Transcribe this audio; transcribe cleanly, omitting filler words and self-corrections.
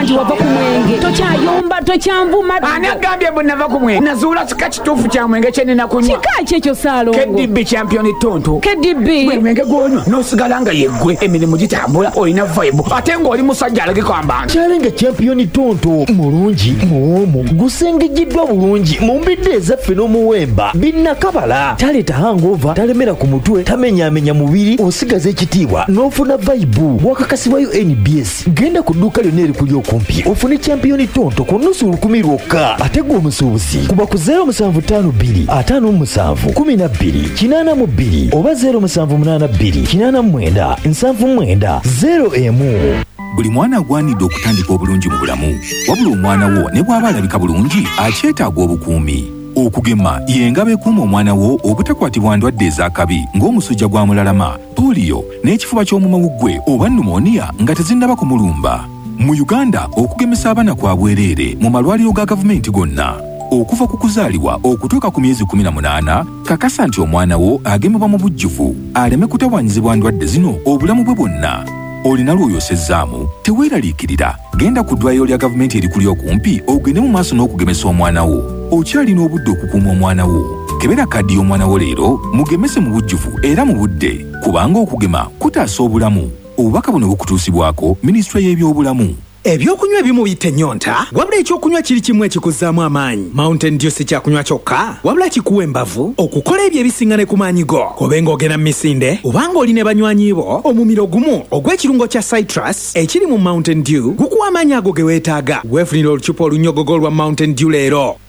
nti wava ku mwenge tokyayomba tokyanvuma. Ani agambye bwe nava ku mwenge? Nazuula kika kituufu kya mwenge kye nina kunywa. Kika ki ekyo Ssaalongo? KDB champion tonto. KDB gwe mwenge gwonywa n'osigala nga yeggwe emirimu gitambula olina vibe ate ng'oli musajja alage kwamba Challenge champion tonto mulungi muwomu gusengejiddwa bulungi mu mbidde ezaffe n'omuwemba binnakabala taleeta hangover talemera ku mutwe tamenyaamenya mubiri osigaza ekitiibwa n'ofuna vaibu bwakakasibwayo NBS genda ku dduuka lyonna erikuli okumpi ofune champion tonto ku nnusu 10 lwokka ate gwe omusuubuzi kuba ku 0752 57 12 82 oba 0782 89 79 0 Buli mwana agwanidde okutandika obulungi mu bulamu wabula omwana wo ne bw'aba alabika bulungi akyetaaga obukuumi. Okugema y'engabo ekuuma omwana wo obutakwatibwa ndwadde ez'akabi ng'omusujja gwa mulalama, polio n'ekifuba ky'omumawuggwe oba pneumonia nga tezinnaba kumulumba. Mu Uganda okugemesa abaana kwa bwereere mu malwaliro ga gavumenti gonna. Okuva ku kuzaalibwa okutuuka ku myezi 18 kakasa nti omwana wo agemebwa mu bujjuvu aleme kutawaanyizibwa ndwadde zino obulamu bwe bwonna. Olina lw'oyosezzaamu teweeraliikirira genda ku ddwaliro lya gavumenti erikuli okumpi ogende mu maaso n'okugemesa omwana wo. Okyalina obudde okukuuma omwana wo. Kebera kaddi y'omwana wo leero mugemese mu bujjuvu era mu budde kubanga okugema kutaasa obulamu. Obubaka buno bukutuusibwako minisitule y'ebyobulamu. Ebyokunywa ebimu biyita ennyonta wabula ekyokunywa kiri kimu ekikuzzaamu amaanyi. Mountain Dew si kyakunywa kyokka wabula kikuwa embavu okukola ebyo ebisiŋŋane ku maanyi go. Kobe ng'ogenda mu misinde obanga oli ne banywanyi bo omumiro gumu ogw'ekirungo kya citrus ekiri mu Mountain Dew gukuwa amaanyi ago ge weetaaga. Weefunira olucupa olunyogogo lwa Mountain Dew leero.